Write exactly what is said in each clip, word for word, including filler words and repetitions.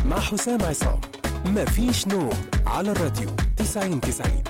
مع حسام عصام. مفيش نوم على الراديو تسعين تسعين.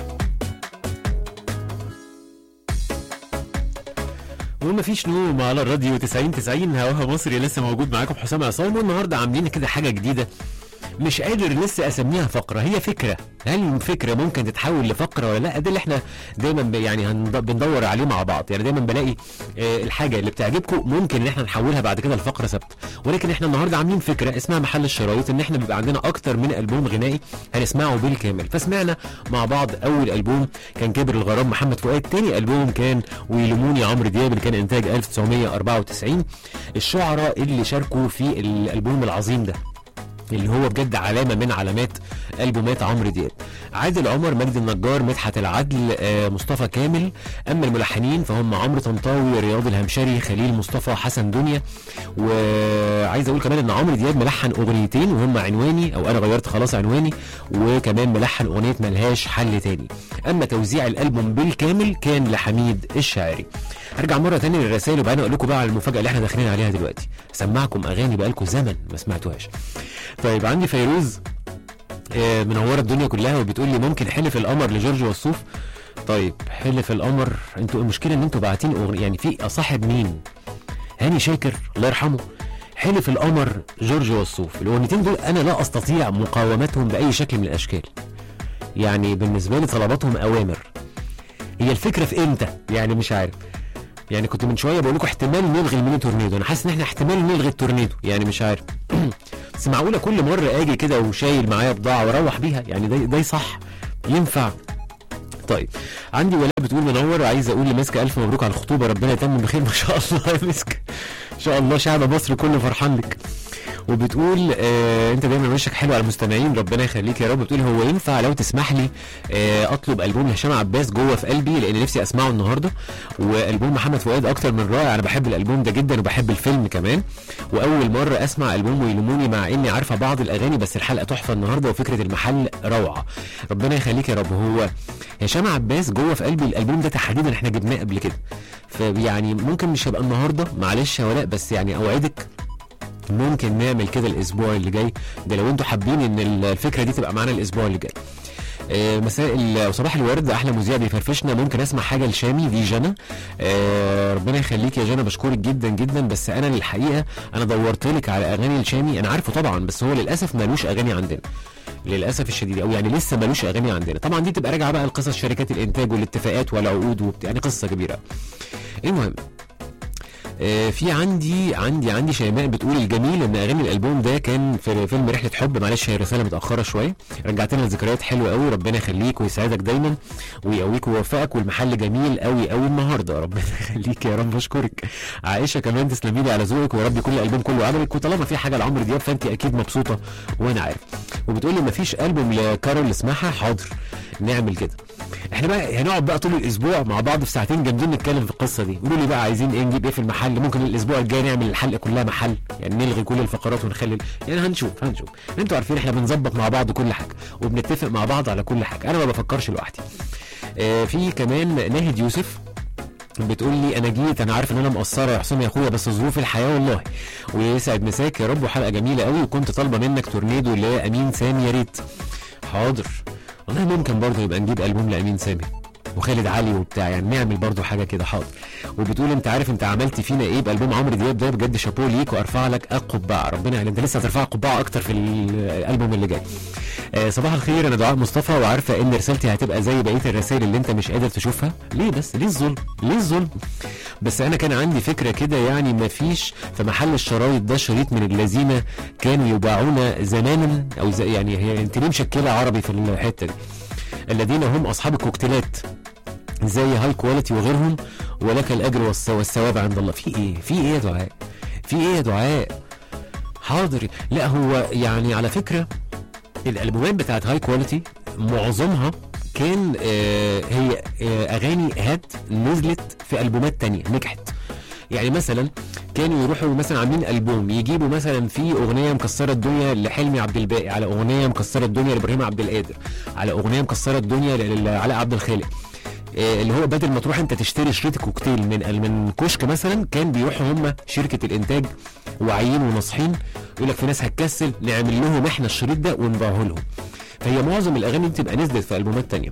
ومفيش نوم على الراديو تسعين تسعين، هواها مصري. لسه موجود معاكم حسام عصام، والنهارده عاملين كده حاجه جديده مش قادر لسه اسميها فقره، هي فكره. هل الفكره ممكن تتحول لفقره ولا لا؟ ده اللي احنا دايما ب... يعني هند... بندور عليه مع بعض. يعني دايما بلاقي آه الحاجه اللي بتعجبكم ممكن ان احنا نحولها بعد كده لفقره ثابته، ولكن احنا النهارده عاملين فكره اسمها محل الشرايط، ان احنا بيبقى عندنا اكتر من البوم غنائي هنسمعه بالكامل. فسمعنا مع بعض اول البوم كان كبر الغرام محمد فؤاد، تاني البوم كان ويلوموني عمرو دياب اللي كان انتاج ألف وتسعمية أربعة وتسعين. الشعراء اللي شاركوا في الالبوم العظيم ده اللي هو بجد علامه من علامات البومات عمرو دياب: عادل عمر، مجدي النجار، مدحت العدل، آه، مصطفى كامل. اما الملحنين فهم عمرو طنطاوي، رياض الهمشري، خليل مصطفى، حسن دنيا. وعايز اقول كمان ان عمرو دياب ملحن اغنيتين وهم عنواني او انا غيرت خلاص عنواني، وكمان ملحن اغنيه ملهاش حل تاني. اما توزيع الالبوم بالكامل كان لحميد الشاعري. هرجع مره تاني للرسائل وبعدين اقول لكم بقى على المفاجاه اللي احنا داخلين عليها دلوقتي. سمعكم اغاني بقالكم زمن ما سمعتوهاش. طيب عندي فيروز آه منوره الدنيا كلها وبتقول لي ممكن حلف القمر لجورج وسوف. طيب حلف القمر، انتوا المشكله ان انتوا باعتين أغنية يعني في صاحب مين؟ هاني شاكر الله يرحمه. حلف القمر جورج وسوف، الاغنيتين دول انا لا استطيع مقاومتهم باي شكل من الاشكال. يعني بالنسبه لي طلباتهم اوامر. هي الفكره في امتى؟ يعني مش عارف. يعني كنت من شويه بقول لكم احتمال نلغي الميني تورنيدو، انا حاسس ان احنا احتمال نلغي التورنيدو، يعني مش عارف. بس معقوله كل مره اجي كده وشايل معايا بضاعه واروح بيها؟ يعني ده ده صح؟ ينفع؟ طيب عندي ولاء بتقول منور، عايز اقول لمسكه الف مبروك على الخطوبه، ربنا يتمم بخير. ما شاء الله يا مسكه، ان شاء الله شعب مصر كله فرحان لك. وبتقول آه انت دايما وشك حلو على المستمعين، ربنا يخليك يا رب. بتقول هو ينفع لو تسمح لي آه اطلب البوم هشام عباس جوه في قلبي، لان نفسي اسمعه النهارده. والبوم محمد فؤاد اكتر من رائع، انا بحب الالبوم ده جدا وبحب الفيلم كمان، واول مره اسمع البوم ويلوموني مع اني عارفه بعض الاغاني، بس الحلقه تحفه النهارده وفكره المحل روعه. ربنا يخليك يا رب. هو هشام عباس جوه في قلبي الالبوم ده تحديدا احنا جبناه قبل كده، فيعني ممكن مش هيبقى النهارده معلش يا ولاء، بس يعني اوعدك ممكن نعمل كده الاسبوع اللي جاي ده لو انتوا حابين ان الفكره دي تبقى معانا الاسبوع اللي جاي. آه مساء صباح الورد، احلى مذيع بيفرفشنا. ممكن اسمع حاجه لشامي دي جنى؟ آه ربنا يخليك يا جنى، بشكرك جدا جدا. بس انا للحقيقه انا دورت لك على اغاني لشامي، انا عارفه طبعا بس هو للاسف مالوش اغاني عندنا للاسف الشديد، او يعني لسه مالوش اغاني عندنا. طبعا دي تبقى راجعه بقى لقصص شركات الانتاج والاتفاقات والعقود وبت... يعني قصه كبيره. المهم آه في عندي عندي عندي شيماء بتقول الجميل ان اغاني الالبوم ده كان في فيلم رحله حب. معلش هي رساله متاخره شويه، رجعتنا لذكريات حلوه قوي. ربنا يخليك ويسعدك دايما ويقويك ويوفقك، والمحل جميل قوي قوي النهارده، ربنا يخليك يا رب. اشكرك. عائشه كمان تسلمي لي على ذوقك، ويا رب كل الالبوم كله عجبك، وطالما في حاجه لعمرو دياب فانت اكيد مبسوطه وانا عارف. وبتقول لي مفيش البوم لكارول اسمعها؟ حاضر نعمل كده. احنا بقى هنقعد بقى طول الاسبوع مع بعض في ساعتين جامدين نتكلم في القصه دي. قولوا لي بقى عايزين ايه، نجيب ايه في المحل؟ ممكن الاسبوع الجاي نعمل الحلقه كلها محل، يعني نلغي كل الفقرات ونخلي، يعني هنشوف هنشوف انتوا عارفين احنا بنظبط مع بعض كل حاجه وبنتفق مع بعض على كل حاجه، انا ما بفكرش لوحدي. اه في كمان ناهد يوسف بتقول لي انا جيت، انا عارف ان انا مقصره يا حسام يا اخويا بس ظروف الحياه والله. ويسعد مساك يا رب، وحلقه جميله قوي، وكنت طالبه منك تورنيدو لامين سامي يا ريت. حاضر والله، ممكن برضه يبقى نجيب البوم لامين سامي وخالد علي وبتاع، يعني نعمل برضو حاجه كده. حاضر. وبتقول انت عارف انت عملت فينا ايه بالبوم عمرو دياب ده، بجد شابوه ليك وارفع لك القبعه. ربنا يعني انت لسه هترفع قبعه اكتر في الالبوم اللي جاي. آه صباح الخير، انا دعاء مصطفى، وعارفه ان رسالتي هتبقى زي بقيه الرسائل اللي انت مش قادر تشوفها. ليه بس؟ ليه الظلم؟ ليه الظلم؟ بس انا كان عندي فكره كده، يعني مفيش في محل الشرايط ده شريط من الذين كانوا يباعون زمانا، او زي يعني هي انت ليه مشكله عربي في الحته دي؟ الذين هم اصحاب الكوكتيلات زي هاي كواليتي وغيرهم، ولك الاجر والثواب عند الله. في ايه في ايه يا دعاء؟ في ايه يا دعاء؟ حاضر. لا هو يعني على فكره الالبومات بتاعت هاي كواليتي معظمها كان آه هي آه اغاني هات نزلت في البومات تانية نجحت. يعني مثلا كانوا يروحوا مثلا عاملين البوم يجيبوا مثلا في اغنيه مكسره الدنيا لحلمي عبد الباقي، على اغنيه مكسره الدنيا لابراهيم عبد القادر، على اغنيه مكسره الدنيا لعلاء عبد الخالق. اللي هو بدل ما تروح انت تشتري شريط كوكتيل من من كشك مثلا، كان بيروحوا هم شركه الانتاج واعيين وناصحين، يقول لك في ناس هتكسل نعمل لهم احنا الشريط ده ونبيعه لهم. فهي معظم الاغاني دي بتبقى نزلت في البومات تانية.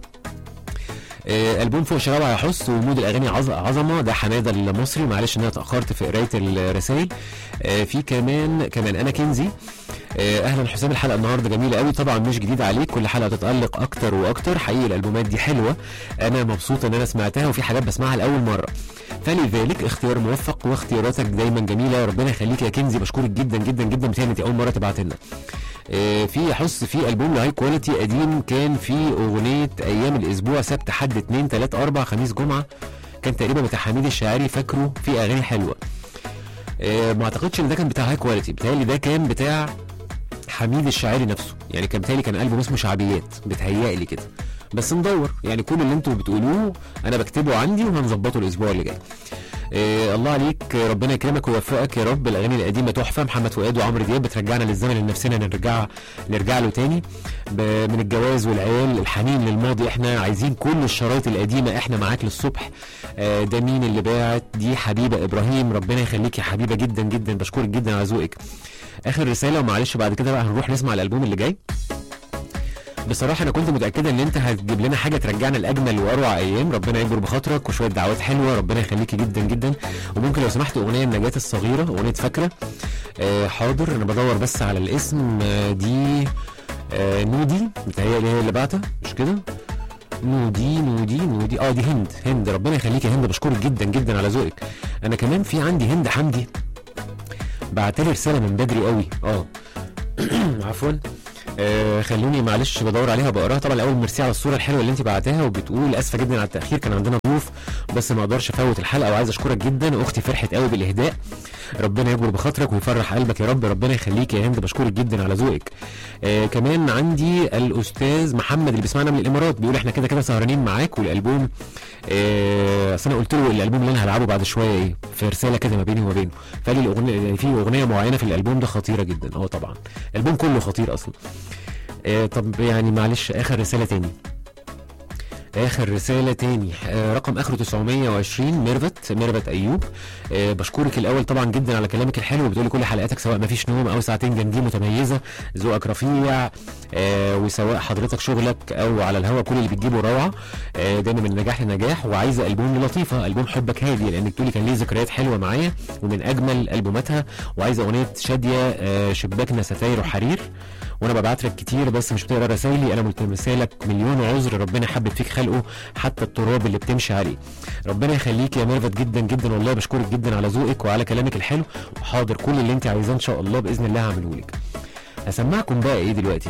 آه البوم فوق شراوع يا حس ومود الاغاني عظ- عظمه، ده حماده المصري. معلش ان انا اتاخرت في قرايه الرسائل. آه في كمان كمان انا كنزي. آه اهلا حسام، الحلقه النهارده جميله قوي، طبعا مش جديده عليك، كل حلقه بتتالق اكتر واكتر، حقيقي الالبومات دي حلوه، انا مبسوط ان انا سمعتها وفي حاجات بسمعها لاول مره، فلذلك اختيار موفق واختياراتك دايما جميله، ربنا يخليك يا كنزي، بشكرك جدا جدا جدا، بتهيألي انت اول مره تبعت لنا. آه في حس في البوم لهاي كواليتي قديم، كان في اغنيه ايام الاسبوع سبت حد اتنين تلات اربع خميس جمعه، كان تقريبا بتاع حميد الشاعري، فاكره في اغاني حلوه. آه ما اعتقدش ان ده كان بتاع هاي كواليتي، بتهيألي ده كان بتاع حميد الشاعري نفسه، يعني كان بتهيألي كان ألبوم اسمه شعبيات، بتهيألي كده، بس ندور يعني كل اللي انتوا بتقولوه انا بكتبه عندي وهنظبطه الاسبوع اللي جاي. إيه الله عليك، ربنا يكرمك ويوفقك يا رب. الاغاني القديمه تحفه، محمد فؤاد وعمرو دياب بترجعنا للزمن اللي نفسنا نرجع نرجع له تاني، من الجواز والعيال، الحنين للماضي، احنا عايزين كل الشرايط القديمه، احنا معاك للصبح. آه ده مين اللي باعت دي؟ حبيبه ابراهيم، ربنا يخليك يا حبيبه جدا جدا، بشكرك جدا على ذوقك. اخر رساله ومعلش بعد كده بقى هنروح نسمع الالبوم اللي جاي. بصراحه انا كنت متاكده ان انت هتجيب لنا حاجه ترجعنا لاجمل واروع ايام، ربنا يكبر بخاطرك وشويه دعوات حلوه، ربنا يخليكي جدا جدا. وممكن لو سمحت اغنيه النجاة الصغيره، اغنيه فاكره. آه حاضر، انا بدور بس على الاسم. آه دي آه نودي، متهيألي هي اللي بعتها، مش كده؟ نودي نودي نودي اه دي هند. هند ربنا يخليكي يا هند، بشكرك جدا جدا على ذوقك. انا كمان في عندي هند حمدي بعتلي رساله من بدري قوي. اه عفوا، آه خلوني معلش بدور عليها بقراها. طبعا الاول ميرسي على الصوره الحلوه اللي انت بعتها، وبتقول اسفه جدا على التاخير، كان عندنا ضيوف بس ما اقدرش افوت الحلقه، وعايز اشكرك جدا، اختي فرحت قوي بالاهداء، ربنا يكبر بخاطرك ويفرح قلبك يا رب، ربنا يخليك يا هند، بشكرك جدا على ذوقك. آه كمان عندي الاستاذ محمد اللي بيسمعنا من الامارات، بيقول احنا كده كده سهرانين معاك، والالبوم آه اصل انا قلت له الالبوم اللي انا هلعبه بعد شويه ايه، في رساله كده ما بيني وما بينه، فقال لي الاغنيه يعني في اغنيه معينه في الالبوم ده خطيره جدا. اه طبعا الالبوم كله خطير اصلا. آه طب يعني معلش اخر رساله تاني اخر رساله تاني آه رقم اخره تسعمية وعشرين، ميرفت ميرفت ايوب. آه بشكرك الاول طبعا جدا على كلامك الحلو، بتقولي كل حلقاتك سواء ما فيش نوم او ساعتين جامدين متميزه، ذوقك رفيع، آه وسواء حضرتك شغلك او على الهوا كل اللي بتجيبه روعه، آه دايما من نجاح لنجاح، وعايزه البوم لطيفه، البوم حبك هادي، لانك بتقولي كان ليه ذكريات حلوه معايا ومن اجمل البوماتها، وعايزه اغنيه شاديه آه شباكنا ستاير وحرير، وانا ببعت لك كتير بس مش بتقرا رسايلي، انا ملتمسه لك مليون عذر، ربنا يحبب فيك خلقه حتى التراب اللي بتمشي عليه. ربنا يخليك يا ميرفت جدا جدا، والله بشكرك جدا على ذوقك وعلى كلامك الحلو، وحاضر كل اللي انت عايزاه ان شاء الله باذن الله هعمله لك. هسمعكم بقى ايه دلوقتي؟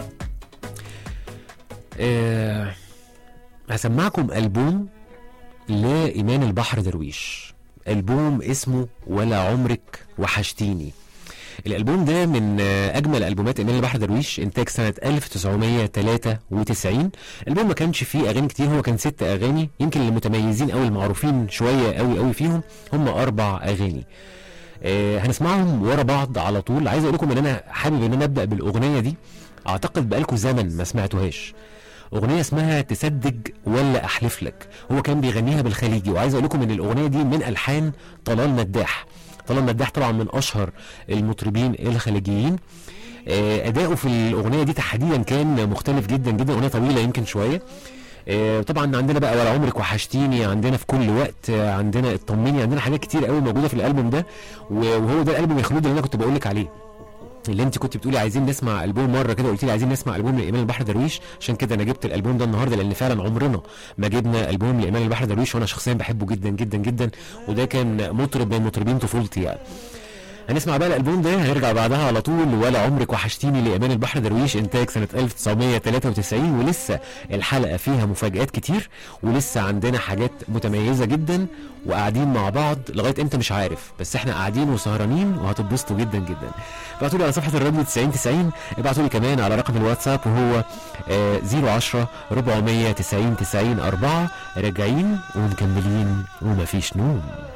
أه هسمعكم البوم لإيمان البحر درويش، البوم اسمه ولا عمرك وحشتيني. الالبوم ده من اجمل البومات ايمان البحر درويش، انتاج سنه ألف وتسعمية وتلاتة وتسعين. الالبوم ما كانش فيه اغاني كتير، هو كان ست اغاني، يمكن المتميزين او المعروفين شويه قوي قوي فيهم هم اربع اغاني. آه هنسمعهم ورا بعض على طول. عايز اقول لكم ان انا حابب ان انا ابدا بالاغنيه دي، اعتقد بقالكم زمن ما سمعتوهاش، اغنيه اسمها تصدق ولا احلف لك، هو كان بيغنيها بالخليجي، وعايز اقول لكم ان الاغنيه دي من الحان طلال مداح. طلال مداح طبعا من اشهر المطربين الخليجيين. اداؤه في الاغنيه دي تحديدا كان مختلف جدا جدا، اغنيه طويله يمكن شويه. طبعا عندنا بقى ولا عمرك وحشتيني، عندنا في كل وقت، عندنا اطمني، عندنا حاجات كتير قوي موجوده في الالبوم ده، وهو ده الالبوم يا خلود اللي انا كنت بقول لك عليه، اللي انت كنت بتقولي عايزين نسمع البوم مره كده، قلت لي عايزين نسمع البوم لايمان البحر درويش، عشان كده انا جبت الالبوم ده النهارده، لان فعلا عمرنا ما جبنا البوم لايمان البحر درويش، وانا شخصيا بحبه جدا جدا جدا، وده كان مطرب من مطربين طفولتي يعني. هنسمع بقى الالبوم ده، هنرجع بعدها على طول ولا عمرك وحشتيني لايمان البحر درويش، انتاج سنه ألف وتسعمية وتلاتة وتسعين، ولسه الحلقه فيها مفاجآت كتير، ولسه عندنا حاجات متميزه جدا، وقاعدين مع بعض لغايه امتى مش عارف، بس احنا قاعدين وسهرانين وهتتبسطوا جدا جدا. ابعتوا لي على صفحه الراديو تسعين تسعين، ابعتوا لي كمان على رقم الواتساب وهو آه صفر عشرة أربعمية تسعين تسعين أربعة. راجعين ومكملين ومفيش نوم.